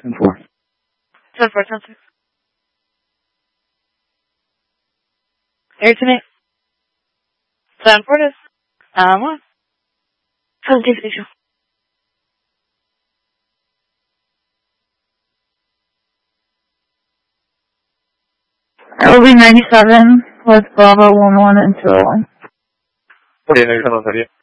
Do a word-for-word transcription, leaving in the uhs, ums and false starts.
ten four. ten four, ten six. Air to me. ten four it is. Um, one. seventeen fifty-two. L B ninety-seven with Bravo one one and two oh one. forty-eight, ninety-seven, thirty-eight.